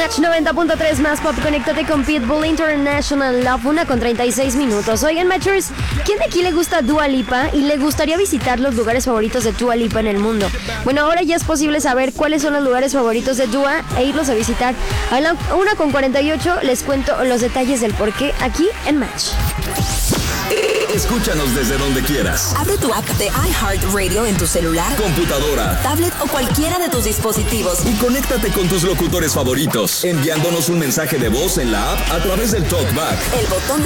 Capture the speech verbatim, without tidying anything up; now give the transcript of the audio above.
Match noventa punto tres más pop, conéctate con Pitbull International Love, una con treinta y seis minutos. Oigan, Matchers, ¿quién de aquí le gusta Dua Lipa y le gustaría visitar los lugares favoritos de Dua Lipa en el mundo? Bueno, ahora ya es posible saber cuáles son los lugares favoritos de Dua e irlos a visitar. A la una con cuarenta y ocho les cuento los detalles del porqué aquí en Match. Escúchanos desde donde quieras. Abre tu app de iHeartRadio en tu celular, computadora, tablet o cualquiera de tus dispositivos y conéctate con tus locutores favoritos, enviándonos un mensaje de voz en la app a través del TalkBack, el botón